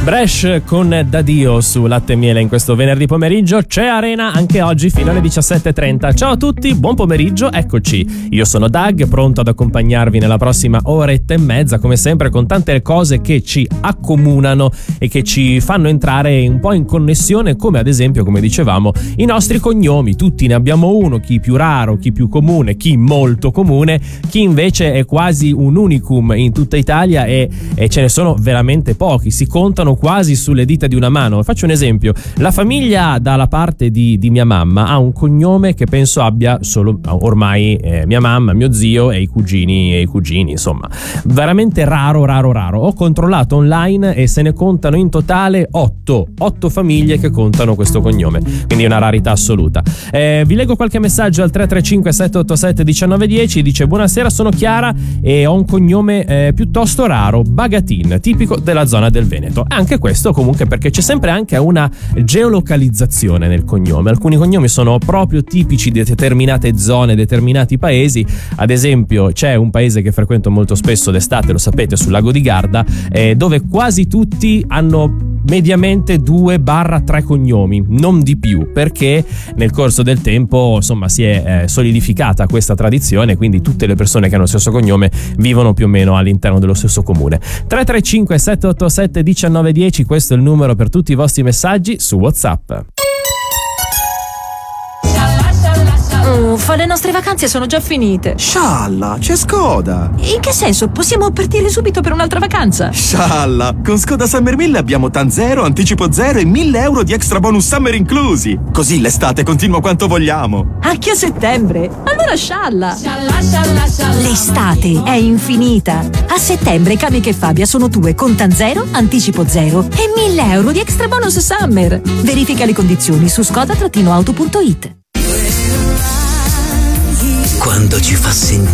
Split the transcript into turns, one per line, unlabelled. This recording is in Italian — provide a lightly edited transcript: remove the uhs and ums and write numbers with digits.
Bresh con Dadio su Latte e Miele in questo venerdì pomeriggio. C'è Arena anche oggi fino alle 17:30. Ciao a tutti, buon pomeriggio, eccoci. Io sono Doug, pronto ad accompagnarvi nella prossima oretta e mezza, come sempre con tante cose che ci accomunano e che ci fanno entrare un po' in connessione, come ad esempio, come dicevamo, i nostri cognomi. Tutti ne abbiamo uno, chi più raro, chi più comune, chi molto comune, chi invece è quasi un unicum in tutta Italia e ce ne sono veramente pochi, si contano quasi sulle dita di una mano. Faccio un esempio: la famiglia dalla parte di mia mamma ha un cognome che penso abbia solo ormai mia mamma, mio zio e i cugini, insomma veramente raro. Ho controllato online e se ne contano in totale 8 famiglie che contano questo cognome, quindi è una rarità assoluta. Vi leggo qualche messaggio al 335 787 1910. Dice: buonasera, sono Chiara e ho un cognome piuttosto raro, Bagatin, tipico della zona del Veneto. Anche questo comunque perché c'è sempre anche una geolocalizzazione nel cognome. Alcuni cognomi sono proprio tipici di determinate zone, determinati paesi. Ad esempio c'è un paese che frequento molto spesso d'estate, lo sapete, sul lago di Garda, dove quasi tutti hanno mediamente 2-3 cognomi, non di più, perché nel corso del tempo insomma si è solidificata questa tradizione, quindi tutte le persone che hanno lo stesso cognome vivono più o meno all'interno dello stesso comune. 335 787 1910, questo è il numero per tutti i vostri messaggi su WhatsApp.
Uffa, le nostre vacanze sono già finite.
Scialla, c'è Skoda.
In che senso? Possiamo partire subito per un'altra vacanza?
Scialla, con Skoda Summer 1000 abbiamo TAN 0, anticipo 0 e 1.000 euro di extra bonus summer inclusi. Così l'estate continua quanto vogliamo.
Anche a settembre? Allora scialla. L'estate è infinita. A settembre Kamiq e Fabia sono tue con TAN 0, anticipo 0 e 1.000 euro di extra bonus summer. Verifica le condizioni su skoda-auto.it.
Quando ci fa sentire